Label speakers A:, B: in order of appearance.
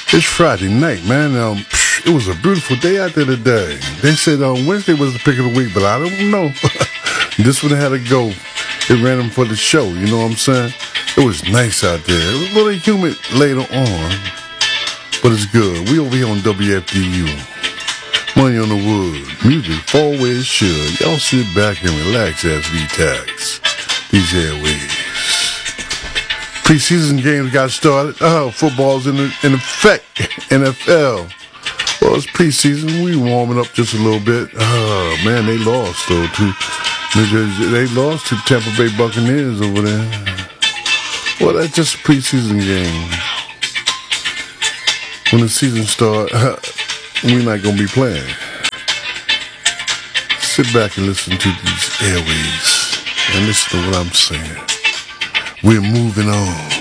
A: It's Friday night, man. It was a beautiful day out there today. They said Wednesday was the pick of the week, but I don't know. This one had to go. It ran them for the show, you know what I'm saying? It was nice out there. It was a little humid later on, but it's good. We over here on WFDU. Money on the Wood. Music fall where it should. Y'all sit back and relax as we tax these airways. Preseason games got started. Football's in effect. NFL. Well, it's preseason. We warming up just a little bit. Oh, man, they lost, though, too. They lost to Tampa Bay Buccaneers over there. Well, that's just a preseason game. When the season starts, we're not going to be playing. Sit back and listen to these airways and listen to what I'm saying. We're moving on.